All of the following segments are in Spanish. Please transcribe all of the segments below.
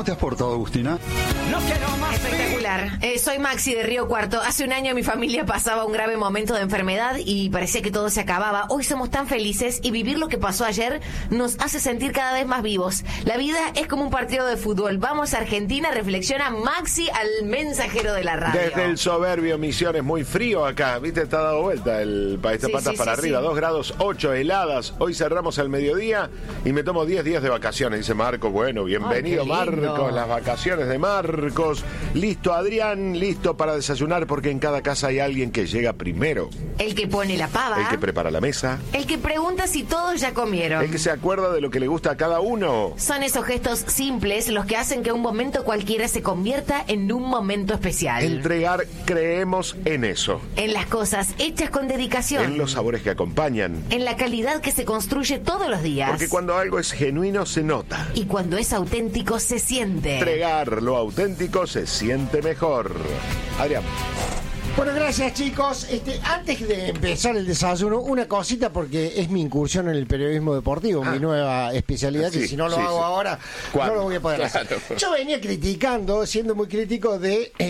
te has portado, Agustina? No quiero más. Espectacular. Soy Maxi de Río Cuarto. Hace un año mi familia pasaba un grave momento de enfermedad y parecía que todo se acababa. Hoy somos tan felices y vivir lo que pasó ayer nos hace sentir cada vez más vivos. La vida es como un partido de fútbol. Vamos a Argentina, reflexiona Maxi al mensajero de la radio. Desde el soberbio Misiones, muy frío acá. ¿Viste? Está dado vuelta el país de patas para arriba. 2 grados 8 heladas. Hoy cerramos el mediodía y me tomo 10 días de vacaciones, dice Marco. Bueno, bienvenido, Marcos. Las vacaciones de Marcos. Listo, Adrián, listo para desayunar porque en cada casa hay alguien que llega primero. El que pone la pava. El que prepara la mesa. El que pregunta si todos ya comieron. El que se acuerda de lo que le gusta a cada uno. Son esos gestos simples los que hacen que un momento cualquiera se convierta en un momento especial. Entregar, creemos en eso. En las cosas hechas con dedicación. En los sabores que acompañan. En la calidad que se construye todos los días. Porque cuando algo es genuino se nota. Y cuando es auténtico se siente. Entregar lo auténtico se siente mejor. Adrián. Bueno, gracias, chicos. Antes de empezar el desayuno, una cosita porque es mi incursión en el periodismo deportivo, mi nueva especialidad, que si no lo hago ahora, no lo voy a poder hacer. Yo venía criticando, siendo muy crítico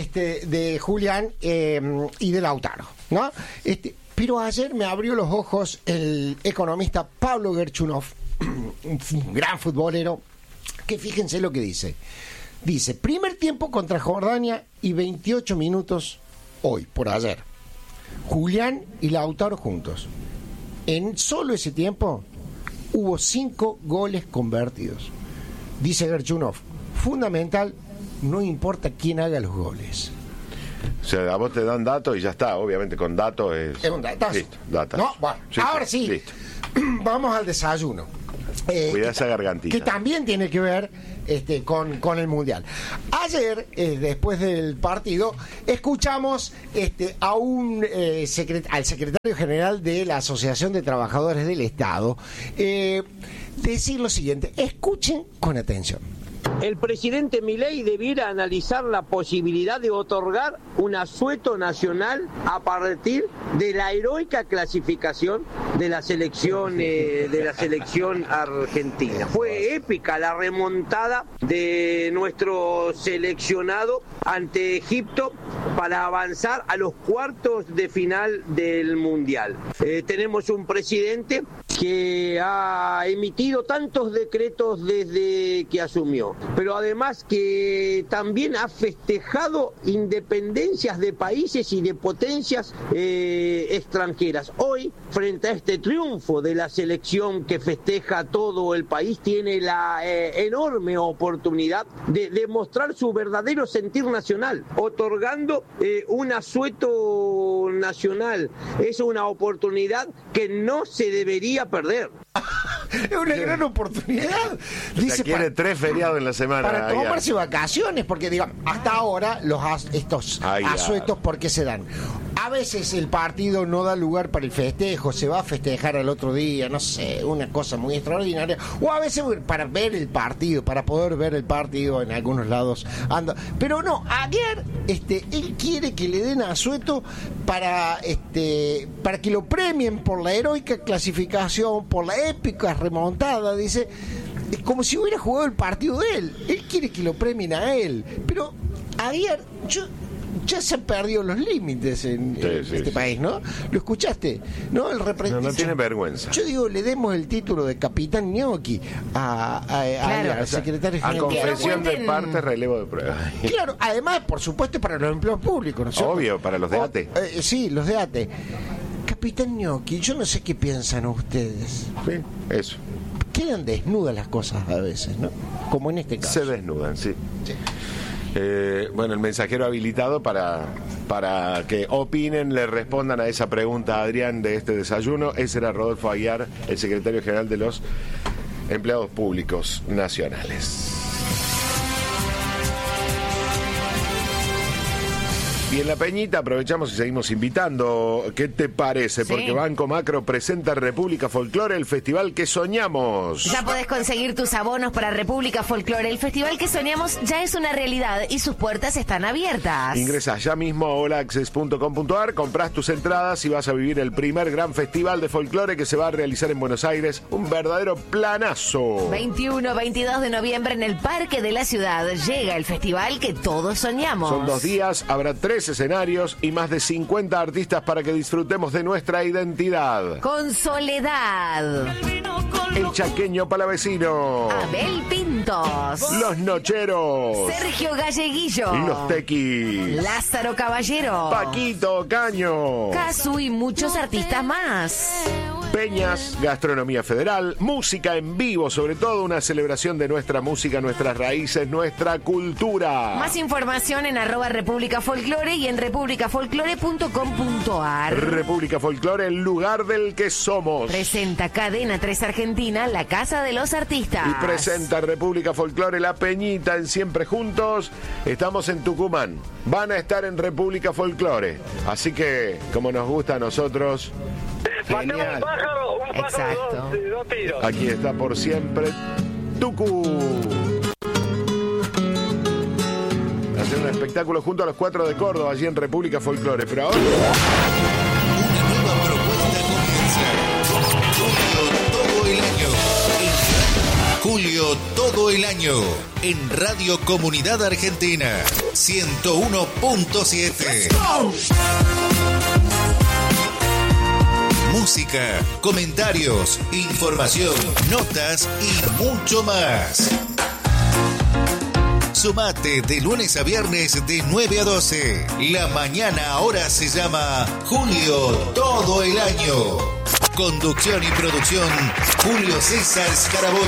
de Julián y de Lautaro, ¿no? Pero ayer me abrió los ojos el economista Pablo Gerchunov, un gran futbolero, que fíjense lo que dice. Dice, primer tiempo contra Jordania y 28 minutos hoy, por ayer. Julián y Lautaro juntos. En solo ese tiempo hubo 5 goles convertidos. Dice Gerchunov, fundamental, no importa quién haga los goles. O sea, a vos te dan datos y ya está, obviamente con datos es un datazo. Listo, datos. No, bueno, sí, ahora sí. Listo. Vamos al desayuno. Cuida esa gargantita. Que también tiene que ver con el Mundial. Ayer, después del partido, escuchamos al secretario general de la Asociación de Trabajadores del Estado decir lo siguiente. Escuchen con atención. El presidente Milei debiera analizar la posibilidad de otorgar un asueto nacional a partir de la heroica clasificación de la selección argentina. Fue épica la remontada de nuestro seleccionado ante Egipto para avanzar a los cuartos de final del Mundial. Tenemos un presidente que ha emitido tantos decretos desde que asumió, pero además que también ha festejado independencias de países y de potencias extranjeras. Hoy, frente a este triunfo de la selección que festeja todo el país, tiene la enorme oportunidad de demostrar su verdadero sentir nacional, otorgando un asueto nacional. Es una oportunidad que no se debería perder. Es una gran oportunidad. Dice, quiere 3 feriados en la semana. Para tomarse vacaciones, porque digamos, hasta ahora estos asuetos, ¿por qué se dan? A veces el partido no da lugar para el festejo, se va a festejar al otro día, no sé, una cosa muy extraordinaria. O a veces para ver el partido, para poder ver el partido en algunos lados anda. Pero no, ayer él quiere que le den asueto para que lo premien por la heroica clasificación, por la épica remontada, dice, como si hubiera jugado el partido de él. Él quiere que lo premien a él. Pero ayer ya se han perdido los límites en este país, ¿no? ¿Lo escuchaste? No, no tiene vergüenza. Yo digo, le demos el título de capitán Gnocchi al secretario general. A confesión de parte, relevo de prueba. Claro, además, por supuesto, para los empleos públicos, ¿no? Obvio, para los de ATE. Sí, los de ATE. Capitán Gnocchi, yo no sé qué piensan ustedes. Sí, eso. Quedan desnudas las cosas a veces, ¿no? Como en este caso. Se desnudan, sí. Bueno, el mensajero habilitado para que opinen, le respondan a esa pregunta a Adrián de este desayuno. Ese era Rodolfo Aguiar, el secretario general de los empleados públicos nacionales. Y en La Peñita aprovechamos y seguimos invitando. ¿Qué te parece? Sí. Porque Banco Macro presenta República Folklore, el festival que soñamos. Ya podés conseguir tus abonos para República Folklore. El festival que soñamos ya es una realidad y sus puertas están abiertas. Ingresás ya mismo a holaccess.com.ar, comprás tus entradas y vas a vivir el primer gran festival de folclore que se va a realizar en Buenos Aires. Un verdadero planazo. 21-22 de noviembre en el Parque de la Ciudad. Llega el festival que todos soñamos. Son 2 días, habrá 3 escenarios y más de 50 artistas para que disfrutemos de nuestra identidad. Con Soledad, El Chaqueño Palavecino, Abel Pintos, Los Nocheros, Sergio Galleguillo, Los Tequis, Lázaro Caballero, Paquito Caño, Casu y muchos artistas más. Peñas, gastronomía federal, música en vivo, sobre todo una celebración de nuestra música, nuestras raíces, nuestra cultura. Más información en @República Folklore y en republicafolklore.com.ar. República Folklore, el lugar del que somos. Presenta Cadena 3 Argentina, la casa de los artistas. Y presenta República Folklore, La Peñita en Siempre Juntos. Estamos en Tucumán. Van a estar en República Folklore. Así que, como nos gusta a nosotros, genial. Un pájaro Exacto. de dos tiros. Aquí está por siempre Tucu. Hacer un espectáculo junto a los 4 de Córdoba, allí en República Folklore. Pero ahora... Una nueva propuesta comienza. Julio todo el año. En Radio Comunidad Argentina 101.7. Música, comentarios, información, notas y mucho más. Sumate de lunes a viernes de 9 a 12. La mañana ahora se llama Julio todo el año. Conducción y producción, Julio César Scaraboni.